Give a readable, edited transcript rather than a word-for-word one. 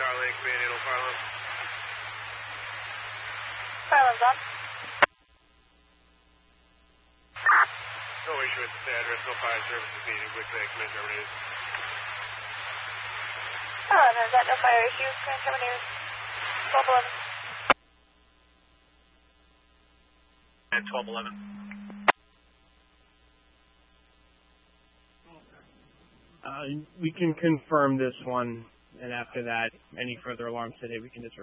Starlink, Command handle Farland. Farland's on. No issue at this address, no fire services needed with command terminators. Farland, is that no fire issue? Command terminators 1211. At 1211. We can confirm this one, and after that, any further alarms today, we can disregard.